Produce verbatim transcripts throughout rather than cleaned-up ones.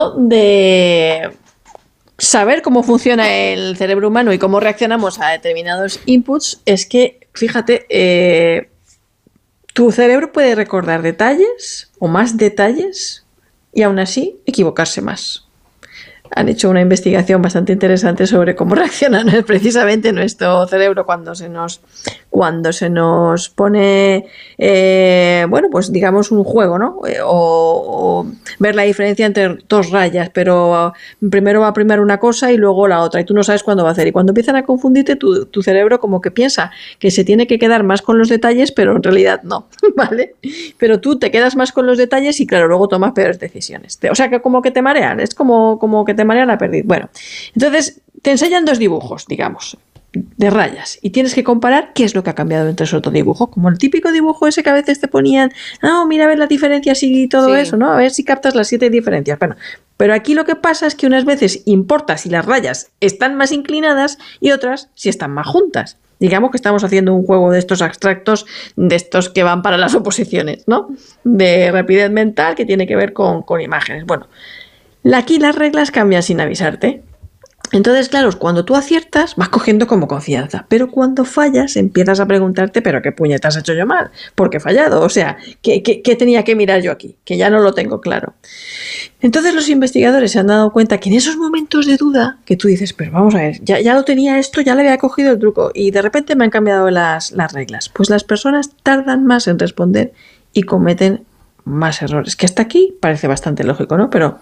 de saber cómo funciona el cerebro humano y cómo reaccionamos a determinados inputs es que, fíjate, eh, tu cerebro puede recordar detalles o más detalles y aún así equivocarse más. Han hecho una investigación bastante interesante sobre cómo reacciona precisamente nuestro cerebro cuando se nos, cuando se nos pone, eh, bueno, pues digamos un juego, ¿no? Eh, o, o ver la diferencia entre dos rayas, pero primero va a primar una cosa y luego la otra, y tú no sabes cuándo va a hacer. Y cuando empiezan a confundirte, tu, tu cerebro como que piensa que se tiene que quedar más con los detalles, pero en realidad no, ¿vale? Pero tú te quedas más con los detalles y claro, luego tomas peores decisiones. O sea, que como que te marean, es como, como que te marean a perder. Bueno, entonces te enseñan dos dibujos, digamos, de rayas, y tienes que comparar qué es lo que ha cambiado entre esos otros dibujos, como el típico dibujo ese que a veces te ponían, no, mira a ver las diferencias y todo sí. Eso, ¿no? A ver si captas las siete diferencias. Bueno, pero aquí lo que pasa es que unas veces importa si las rayas están más inclinadas y otras si están más juntas. Digamos que estamos haciendo un juego de estos abstractos, de estos que van para las oposiciones, ¿no? De rapidez mental que tiene que ver con, con imágenes. Bueno, aquí las reglas cambian sin avisarte. Entonces, claro, cuando tú aciertas vas cogiendo como confianza, pero cuando fallas empiezas a preguntarte, ¿pero qué puñetas he hecho yo mal? ¿Por qué he fallado? O sea, ¿qué, qué, qué tenía que mirar yo aquí? Que ya no lo tengo claro. Entonces los investigadores se han dado cuenta que en esos momentos de duda, que tú dices, pero vamos a ver, ya, ya lo tenía esto, ya le había cogido el truco y de repente me han cambiado las, las reglas. Pues las personas tardan más en responder y cometen más errores, que hasta aquí parece bastante lógico, ¿no? Pero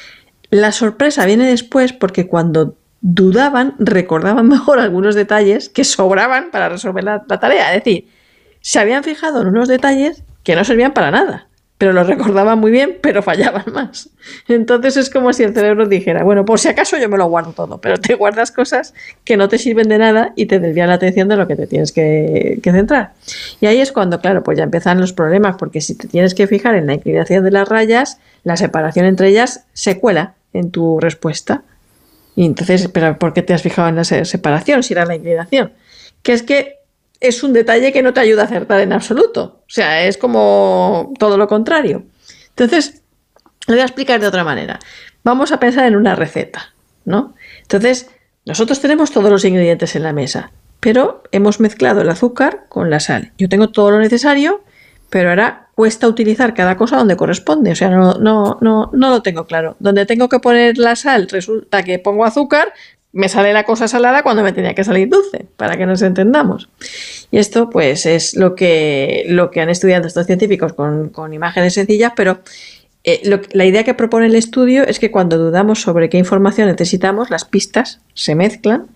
la sorpresa viene después porque cuando dudaban, recordaban mejor algunos detalles que sobraban para resolver la, la tarea. Es decir, se habían fijado en unos detalles que no servían para nada, pero los recordaban muy bien, pero fallaban más. Entonces es como si el cerebro dijera, bueno, por si acaso yo me lo guardo todo, pero te guardas cosas que no te sirven de nada y te desvían la atención de lo que te tienes que, que centrar. Y ahí es cuando, claro, pues ya empiezan los problemas, porque si te tienes que fijar en la inclinación de las rayas, la separación entre ellas se cuela en tu respuesta. Y entonces, ¿pero por qué te has fijado en la separación si era la inclinación? Que es que es un detalle que no te ayuda a acertar en absoluto. O sea, es como todo lo contrario. Entonces, lo voy a explicar de otra manera. Vamos a pensar en una receta, ¿no? Entonces, nosotros tenemos todos los ingredientes en la mesa, pero hemos mezclado el azúcar con la sal. Yo tengo todo lo necesario, pero ahora cuesta utilizar cada cosa donde corresponde. O sea, no, no, no, no lo tengo claro. Donde tengo que poner la sal, resulta que pongo azúcar, me sale la cosa salada cuando me tenía que salir dulce, para que nos entendamos. Y esto, pues, es lo que, lo que han estudiado estos científicos con, con imágenes sencillas, pero eh, lo, la idea que propone el estudio es que cuando dudamos sobre qué información necesitamos, las pistas se mezclan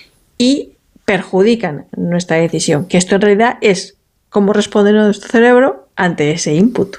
y perjudican nuestra decisión, que esto en realidad es cómo responde nuestro cerebro ante ese input.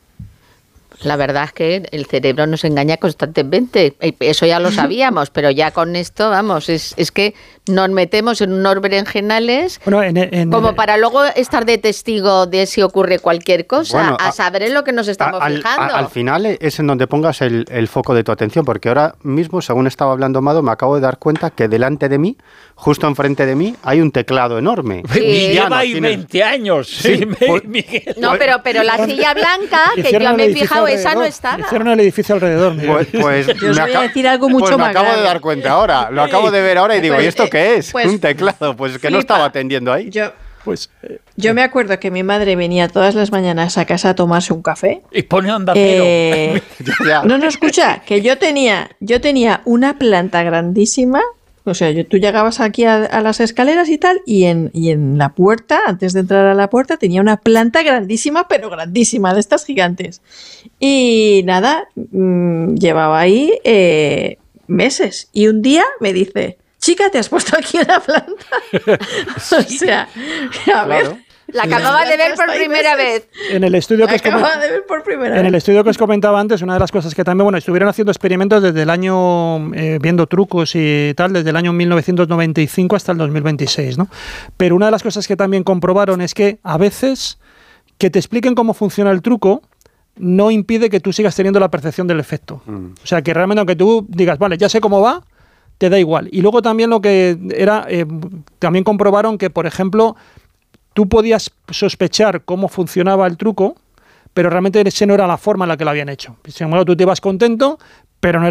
La verdad es que el cerebro nos engaña constantemente, eso ya lo sabíamos, pero ya con esto, vamos, es, es que nos metemos en unos berenjenales bueno, en, en, como en, para luego estar de testigo de si ocurre cualquier cosa, bueno, a, a saber en lo que nos estamos al, fijando. A, al final es en donde pongas el, el foco de tu atención, porque ahora mismo, según estaba hablando Mado, me acabo de dar cuenta que delante de mí, justo enfrente de mí, hay un teclado enorme. Sí. Lleva ahí veinte años. Sí, sí, pues, no, pero, pero la silla blanca, que yo me he fijado, esa no estaba. Hicieron el edificio alrededor. Pues, pues yo os voy a decir algo mucho pues me más acabo grave. de dar cuenta ahora, lo acabo de ver ahora y digo, pues, ¿y esto qué es? Pues, un teclado, pues que flipa. No estaba atendiendo ahí. Yo, pues, eh, yo me acuerdo que mi madre venía todas las mañanas a casa a tomarse un café. Y pone onda cero. Eh, no, no, escucha, que yo tenía, yo tenía una planta grandísima. O sea, yo, tú llegabas aquí a, a las escaleras y tal, y en, y en la puerta, antes de entrar a la puerta, tenía una planta grandísima, pero grandísima, de estas gigantes. Y nada, mmm, llevaba ahí eh, meses. Y un día me dice, chica, ¿te has puesto aquí una planta? Sí. O sea, a ver... Claro. La acababa de ver por primera vez. En el estudio que os acababa de ver por primera en vez. el estudio que os comentaba antes, una de las cosas que también, bueno, estuvieron haciendo experimentos desde el año, eh, viendo trucos y tal, desde el año mil novecientos noventa y cinco hasta el dos mil veintiséis, ¿no? Pero una de las cosas que también comprobaron es que a veces que te expliquen cómo funciona el truco no impide que tú sigas teniendo la percepción del efecto. Mm. O sea, que realmente aunque tú digas, vale, ya sé cómo va, te da igual. Y luego también lo que era, eh, también comprobaron que, por ejemplo, tú podías sospechar cómo funcionaba el truco, pero realmente esa no era la forma en la que lo habían hecho. Sin embargo, tú te ibas contento, pero no